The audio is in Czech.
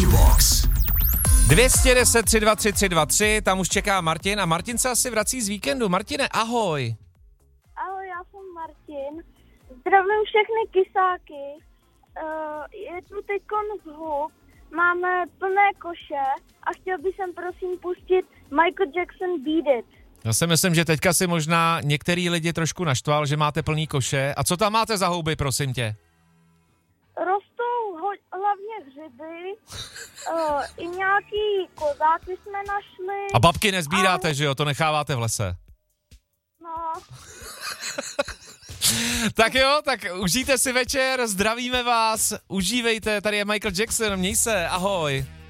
Energy Box. 210 323 323, tam už čeká Martin a Martin se asi vrací z víkendu. Martine, ahoj. Ahoj, já jsem Martin. Zdravím všechny kysáky. Je tu teďkon zhluk, máme plné koše a chtěl bych sem prosím pustit Michael Jackson Beat It. Já si myslím, že teďka si možná některý lidi trošku naštval, že máte plný koše. A co tam máte za houby, prosím tě? Rostou hlavně hřiby, i nějaký kozáky jsme našli. A babky nezbíráte, že jo? To necháváte v lese. No. Tak jo, tak užijte si večer, zdravíme vás, užívejte, tady je Michael Jackson, měj se, ahoj.